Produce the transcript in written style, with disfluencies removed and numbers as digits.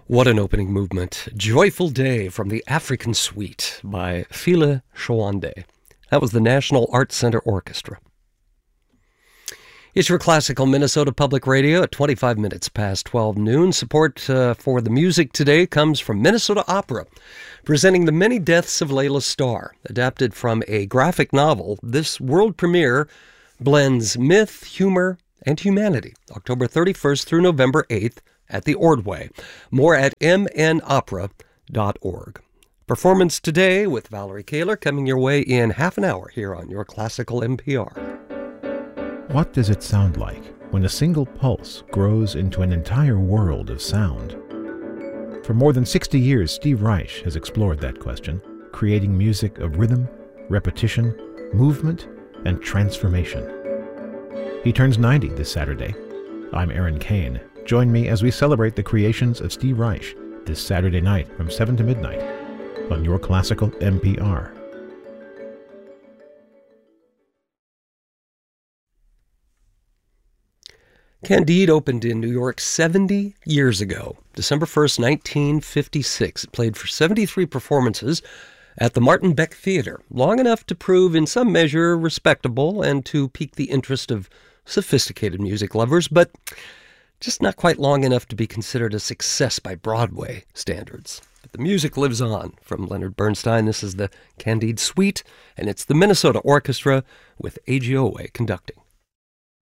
What an opening movement. Joyful Day from the African Suite by Fela Showande. That was the National Arts Center Orchestra. It's your classical Minnesota Public Radio at 25 minutes past 12 noon. Support for the music today comes from Minnesota Opera, presenting The Many Deaths of Layla Starr. Adapted from a graphic novel, this world premiere blends myth, humor, and humanity. October 31st through November 8th at the Ordway. More at mnopera.org. Performance today with Valerie Kaler coming your way in half an hour here on your Classical NPR. What does it sound like when a single pulse grows into an entire world of sound? For more than 60 years, Steve Reich has explored that question, creating music of rhythm, repetition, movement, and transformation. He turns 90 this Saturday. I'm Aaron Kane. Join me as we celebrate the creations of Steve Reich this Saturday night from 7 to midnight on your Classical NPR. Candide opened in New York 70 years ago, December 1st, 1956. It played for 73 performances at the Martin Beck Theater, long enough to prove in some measure respectable and to pique the interest of sophisticated music lovers, but just not quite long enough to be considered a success by Broadway standards. But the music lives on. From Leonard Bernstein, this is the Candide Suite, and it's the Minnesota Orchestra with A.G. Owe conducting.